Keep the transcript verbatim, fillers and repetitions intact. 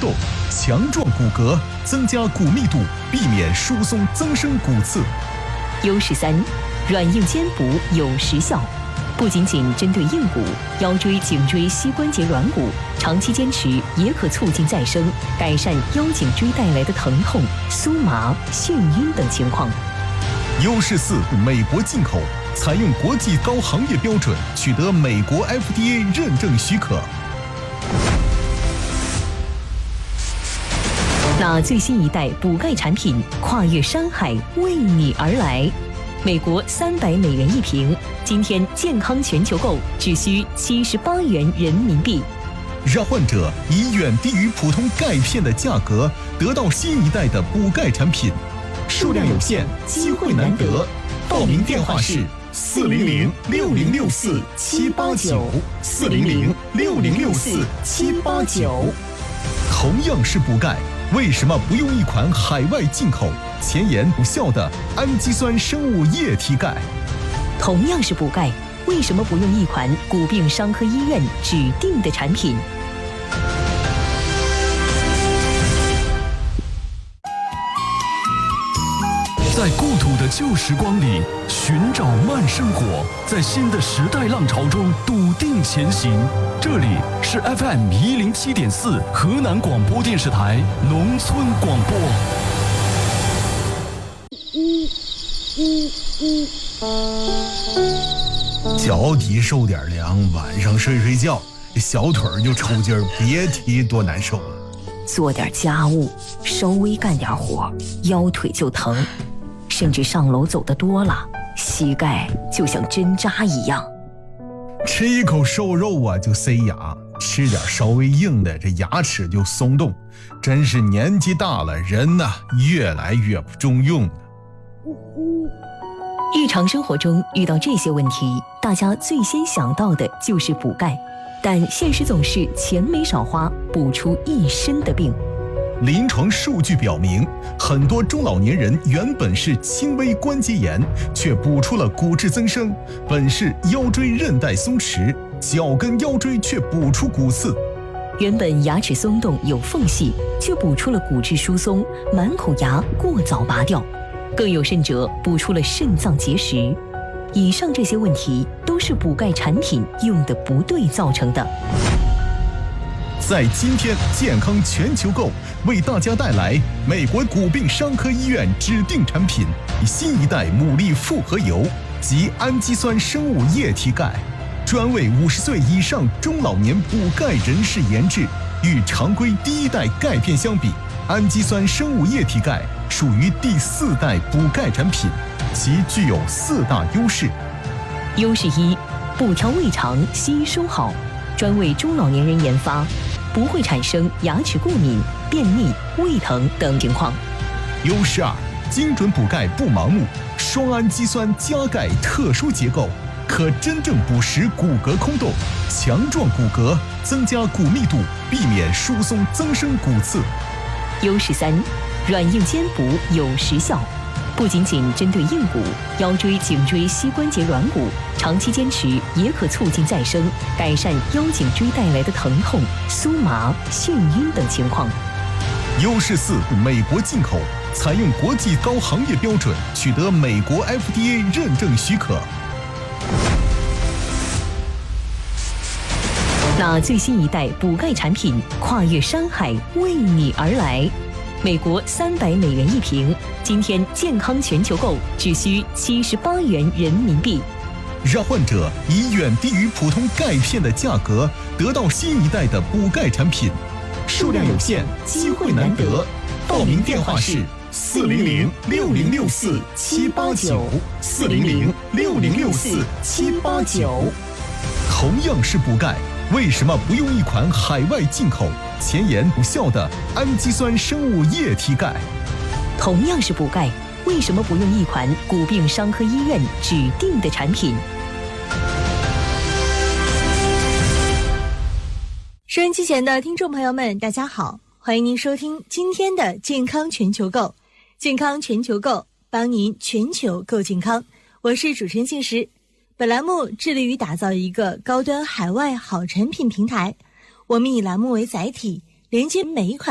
动，强壮骨骼，增加骨密度，避免疏松增生骨刺。 优势三，软硬兼补有时效，不仅仅针对硬骨、腰椎、颈椎、膝关节软骨，长期坚持也可促进再生，改善腰颈椎带来的疼痛、酥麻、眩晕等情况。 优势四，美国进口，采用国际高行业标准，取得美国 F D A 认证许可。 那最新一代补钙产品跨越山海为你而来，美国三百美元一瓶，今天健康全球购只需七十八元人民币， 让患者以远低于普通钙片的价格得到新一代的补钙产品。数量有限，机会难得，报名电话是四零零六零六四七八九四零零六零六四七八九。同样是补钙，为什么不用一款海外进口、前沿有效的氨基酸生物液体钙？ 同样是补钙，为什么不用一款骨病伤科医院指定的产品？ 在故土的旧时光里寻找慢生活，在新的时代浪潮中笃定前行。这里是 F M 一零七点四河南广播电视台农村广播。 脚底受点凉，晚上睡睡觉，小腿儿就抽筋儿，别提多难受了。 做点家务，稍微干点活，腰腿就疼。甚至上楼走得多了，膝盖就像针扎一样。 吃一口瘦肉啊就塞牙，吃点稍微硬的这牙齿就松动，真是年纪大了，人呐、啊、越来越不中用了。 日常生活中遇到这些问题，大家最先想到的就是补钙，但现实总是钱没少花，补出一身的病。 临床数据表明，很多中老年人原本是轻微关节炎，却补出了骨质增生；本是腰椎韧带松弛，脚跟腰椎却补出骨刺； 原本牙齿松动有缝隙，却补出了骨质疏松，满口牙过早拔掉；更有甚者，补出了肾脏结石。以上这些问题都是补钙产品用的不对造成的。 在今天健康全球购为大家带来美国骨病伤科医院指定产品新一代牡蛎复合油及氨基酸生物液体钙，专为五十岁以上中老年补钙人士研制。与常规第一代钙片相比，氨基酸生物液体钙属于第四代补钙产品，其具有四大优势。 优势一，补调胃肠，吸收好，专为中老年人研发，不会产生牙齿过敏、便秘、胃疼等情况。 优势二，精准补钙不盲目，双氨基酸加钙特殊结构，可真正补实骨骼空洞，强壮骨骼，增加骨密度，避免疏松增生骨刺。 优势三，软硬兼补有时效，不仅仅针对硬骨、腰椎、颈椎、膝关节软骨，长期坚持也可促进再生，改善腰颈椎带来的疼痛、酥麻、眩晕等情况。 优势四，美国进口，采用国际高行业标准，取得美国 F D A 认证许可。 那最新一代补钙产品跨越山海为你而来，美国三百美元一瓶，今天健康全球购只需七十八元人民币， 让患者以远低于普通钙片的价格得到新一代的补钙产品。数量有限，机会难得，报名电话是四零零六零六四七八九四零零六零六四七八九。同样是补钙，为什么不用一款海外进口、前沿有效的氨基酸生物液体钙？ 同样是补钙，为什么不用一款骨病伤科医院指定的产品？ 收音机前的听众朋友们，大家好，欢迎您收听今天的健康全球购，健康全球购，帮您全球购健康。我是主持人信实。本栏目致力于打造一个高端海外好产品平台，我们以栏目为载体，连接每一款